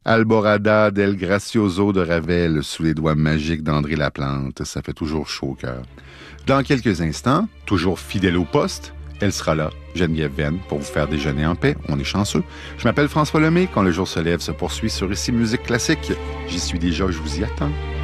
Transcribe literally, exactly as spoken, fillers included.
Alborada del Gracioso de Ravel sous les doigts magiques d'André Laplante, ça fait toujours chaud au cœur. Dans quelques instants, toujours fidèle au poste, elle sera là, Geneviève Venn, pour vous faire déjeuner en paix. On est chanceux. Je m'appelle François Lemay. Quand le jour se lève, se poursuit sur Ici Musique Classique. J'y suis déjà, je vous y attends.